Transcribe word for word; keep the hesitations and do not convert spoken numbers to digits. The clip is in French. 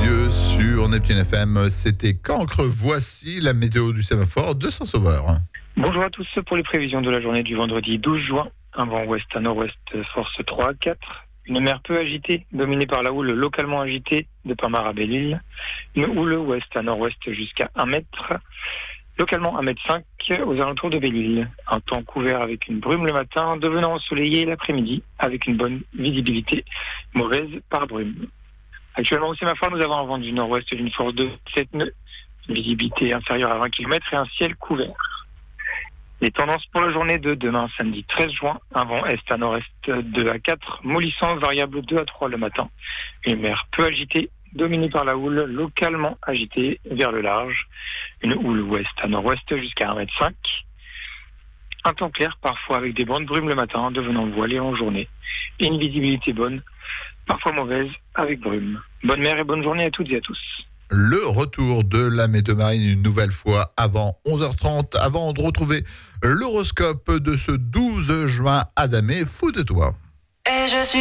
yeux sur Neptune F M. C'était Cancre. Voici la météo du sémaphore de Saint-Sauveur. Bonjour à tous pour les prévisions de la journée du vendredi douze juin. Un vent ouest à nord-ouest force trois à quatre. Une mer peu agitée, dominée par la houle localement agitée de Pinmar à Belle-Île. Une houle ouest à nord-ouest jusqu'à un mètre. Localement un mètre cinq aux alentours de Belle-Île. Un temps couvert avec une brume le matin, devenant ensoleillé l'après-midi avec une bonne visibilité, mauvaise par brume. Actuellement au sémaphore, nous avons un vent du nord-ouest d'une force de sept nœuds, une visibilité inférieure à vingt kilomètres et un ciel couvert. Les tendances pour la journée de demain, samedi treize juin, un vent est à nord-est deux à quatre, mollissant, variable deux à trois le matin. Une mer peu agitée, dominée par la houle, localement agitée vers le large. Une houle ouest à nord-ouest jusqu'à un mètre cinq. Un temps clair, parfois avec des bandes brumes le matin, devenant voilé en journée. Et une visibilité bonne, parfois mauvaise, avec brume. Bonne mer et bonne journée à toutes et à tous. Le retour de la météo marine une nouvelle fois avant onze heures trente, avant de retrouver l'horoscope de ce douze juin. Adamé, fou de toi. Et je suis